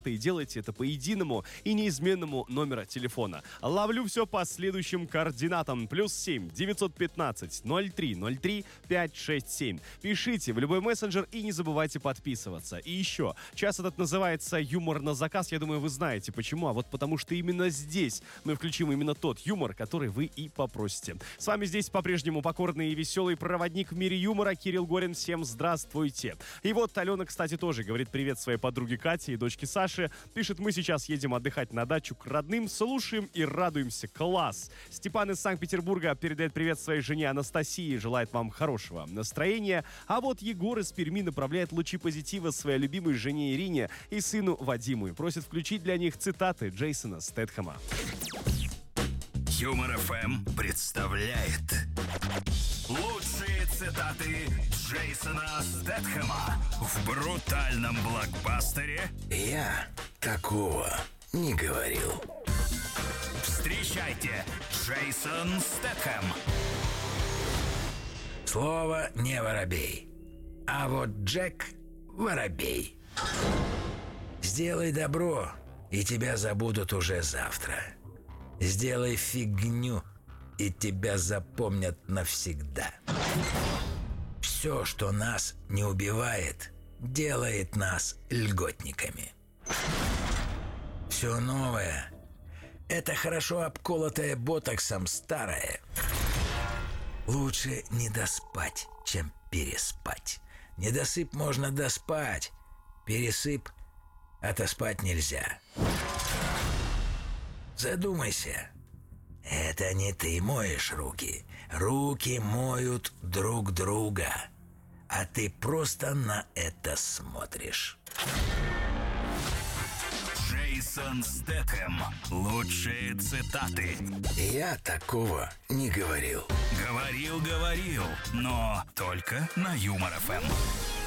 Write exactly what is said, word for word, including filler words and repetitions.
и делайте это по единому и неизменному номеру телефона. Ловлю все по следующим координатам. Плюс семь девятьсот пятнадцать ноль три ноль три пять шесть семь. Пишите в любой мессенджер и не забывайте подписываться. И еще, час этот называется «Юмор на заказ». Я думаю, вы знаете почему. А вот потому что именно здесь мы включим именно тот юмор, который вы и попросите. С вами здесь по-прежнему покорный и веселый проводник в мире юмора Кирилл Горин. Всем здравствуйте. И вот Алена, кстати, тоже говорит привет своей подруге Кате и дочке Саше. Пишет: мы сейчас едем отдыхать на дачу к родным, слушаем и радуемся. Класс! Степан из Санкт-Петербурга передает привет своей жене Анастасии, желает вам хорошего настроения. А вот Егор из Перми направляет лучи позитива своей любимой жене Ирине и сыну Вадиму и просит включить для них цитаты Джейсона Стэтхэма. Юмор эф эм представляет лучшие цитаты Джейсона Стэтхэма в брутальном блокбастере «Я такого не говорил». Встречайте, Джейсон Стэтхэм. Слово не воробей, а вот Джек воробей. Сделай добро, и тебя забудут уже завтра. Сделай фигню, и тебя запомнят навсегда. Все, что нас не убивает, делает нас льготниками. Все новое – это хорошо обколотое ботоксом старое. Лучше не доспать, чем переспать. Недосып можно доспать, пересып отоспать нельзя. Задумайся. Это не ты моешь руки. Руки моют друг друга. А ты просто на это смотришь. Джейсон Стэтхэм. Лучшие цитаты. Я такого не говорил. Говорил, говорил, но только на Юмор эф эм.